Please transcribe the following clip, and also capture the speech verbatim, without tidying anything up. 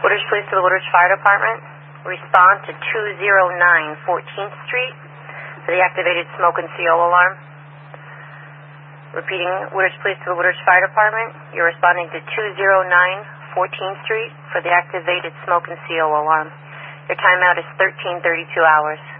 Woodridge Police to the Woodridge Fire Department. Respond to two oh nine fourteenth Street for the activated smoke and C O alarm. Repeating, Woodridge Police to the Woodridge Fire Department. You're responding to two oh nine fourteenth Street for the activated smoke and C O alarm. Your timeout is thirteen thirty-two hours.